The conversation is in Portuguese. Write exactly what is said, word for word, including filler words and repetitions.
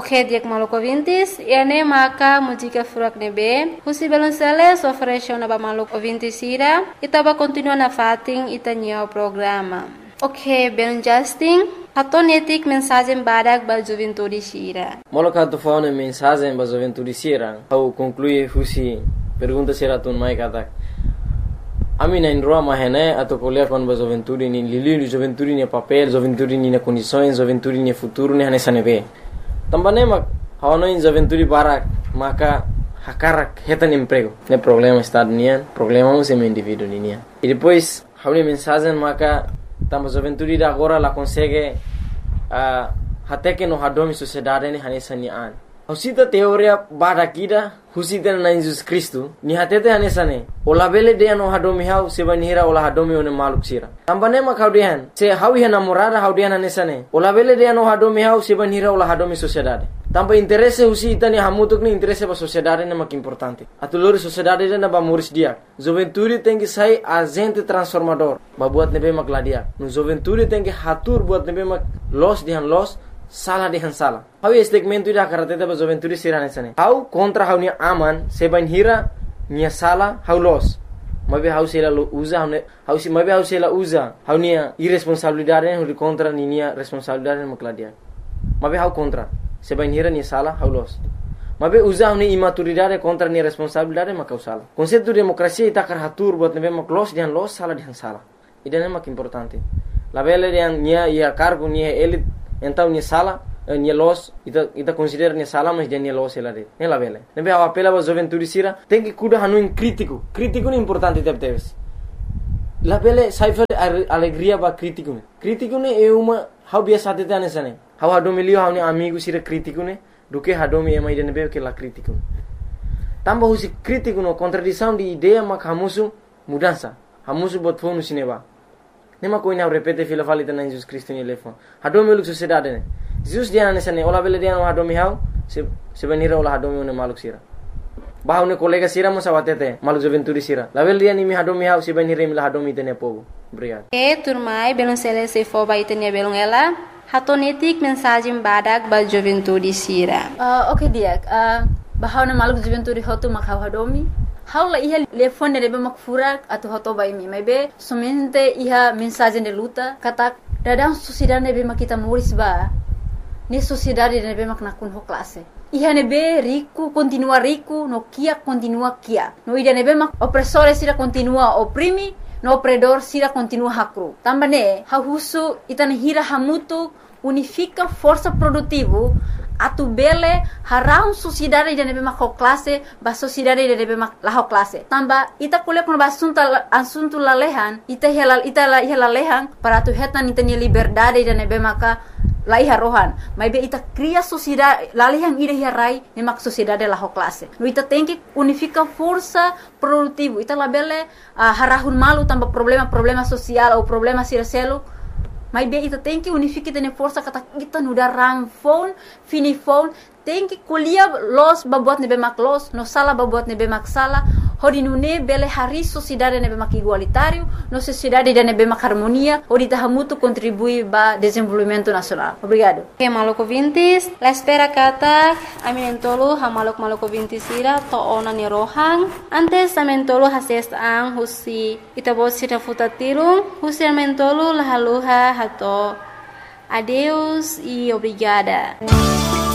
Ok, diak maluco ouvintes, ene maka música furak nebe, husi belonceles ofereceu na ba maluco ouvintes ira, itaba continua na fating itanyo programa. Ok, ben Justin, hatonetik mensagem badak ba juventude sira. Moloka tu fone mensagem ba juventude sira, au conclui husi pergunta sira tun mai katak. Ami na indroa mahene atau kuliah kon ba juventude ni lili juventude ni papel, juventude ni na condições, juventude ni futuro ni hanesa nebe. Também mak hawano in juventude barak maka hakarak hetan emprego. Ne problema estado nian, problema um sem indivíduo nian. E depois hawni mensagem maka tamba juventude da agora la consegue uh, até que no hadomi sociedade ni hanesa nian. Husita teoria barakida husita na Jesus Cristo ni hatete hanesa ne. Ola bele de no hadomi hau sebanira ola hadomi one maluk sira. Tambane mak haudian se hawi namorada haudian hanesa ne. Ola bele de no hadomi hau sebanira ola hadomi sociedade. Tampa interesse husita ni hamutuk ni interesse ba sociedade ne mak importante. Atulur sociedade na ba muris dia. Juventude tem que sai agente transformador. Ba buat nebe mak ladia. No juventude tem que hatur buat nebe mak los dihan los salah dihan salah. Hau segmento ida karateta ba juventude sira nesane. Hau contra hau ni aman sebanira ni salah hau los. Mabe hau sela usa hau si mabe hau sela usa hau ni irresponsabilidade hau contra ni ni responsabilidade mak ladia. Mabe hau contra sebanira ni salah hau los. Mabe usa hau ni imaturidade contra ni responsabilidade mak salah. Konsepto demokrasia ita kar hatur buat nebe mak los dihan los salah dihan salah. Ida mak importante. La bele dihan ni ia cargo ni elit então ni sala ni los ita ita considera ni sala mas dia ni los ela de ela bele nebe a apela ba juventude sira tem que cuidar hanu in crítico crítico ni importante tep teves la bele saifa alegria ba crítico ne crítico ne é uma how biasa tete anesane how hado milio how ni amigo sira crítico ne do que hado mi ema ida nebe que la crítico tamba husi crítico no contradição de ideia mak hamusu mudança hamusu bot fonu sineba nema koina repete fila falita na Jesus Cristo ni lefon hado mi luk sociedade ne Jesus dia na sane ola bele dia no hado mi hau se se venira ola hado mi ne maluk sira bahau ne kolega sira mo sawatete maluk juventude sira la bele dia ni mi hado mi hau se venira mi la hado mi tene pogo obrigado e turmai belon sele se fo ba itenia belon ela hatonetik mensagem badak ba juventude sira uh, okay dia uh, bahau ne maluk juventude hotu makau hado mi Haula iha telefone nebe mak furak atau hoto bai mi maybe somente iha mensagem de luta kata dadang sociedade nebe mak kita muris ba ni sociedade nebe mak nakun ho classe iha nebe rico continua rico no kia continua kia no ida nebe mak opressore sira continua oprimi no opredor sira continua hakru tambane ha husu itane hira hamutu unifica força produtivo atu bele harau sociedade de nebe mak classe ba sociedade de nebe mak la classe tamba ita kule kun basunta asunto la lehan ita helal ita la hela lehan para tu hetan ita ni liberdade de nebe maka la iha rohan mai be ita cria sociedade la lehan ida hirai ne mak sociedade la classe no ita tem que unifica força produtivo ita la bele uh, harahun malu tamba problema problema social ou problema sircelo Mas bem, ita tem que unificar tene força kata kita nuda rang phone, fini phone, tem que colher los babuat nebe mak los, no sala babuat nebe mak sala, hodi nune bele hari sociedade nebe mak igualitário, no sociedade de nebe mak harmonia, hodi tahamutu contribui ba desenvolvimento nacional. Obrigado. Ok, maluco vintis, la espera kata, aminentolo ha maluk maluco vintis ira to ona ni rohang, antes amentolo hases ang husi itabot sira futatirung, husi amentolo lahaluha hato. Adeus e obrigada.